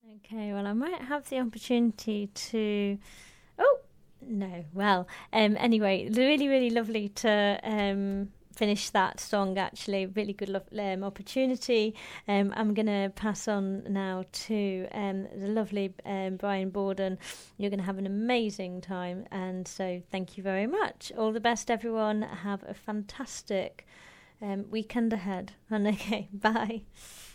Okay, well, I might have the opportunity to. Oh, no. Well, anyway, really, really lovely to finish that song, actually. Really good opportunity. I'm going to pass on now to the lovely Brian Borden. You're going to have an amazing time. And so thank you very much. All the best, everyone. Have a fantastic weekend ahead. And okay, bye.